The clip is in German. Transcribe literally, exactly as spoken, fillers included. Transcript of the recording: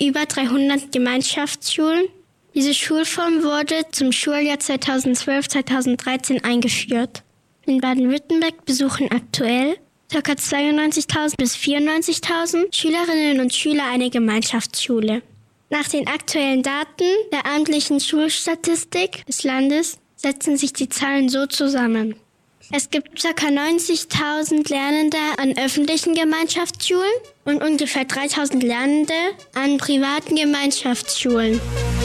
über dreihundert Gemeinschaftsschulen. Diese Schulform wurde zum Schuljahr zweitausendzwölf zweitausenddreizehn eingeführt. In Baden-Württemberg besuchen aktuell ca. zweiundneunzigtausend bis vierundneunzigtausend Schülerinnen und Schüler eine Gemeinschaftsschule. Nach den aktuellen Daten der amtlichen Schulstatistik des Landes setzen sich die Zahlen so zusammen. Es gibt ca. neunzigtausend Lernende an öffentlichen Gemeinschaftsschulen und ungefähr dreitausend Lernende an privaten Gemeinschaftsschulen.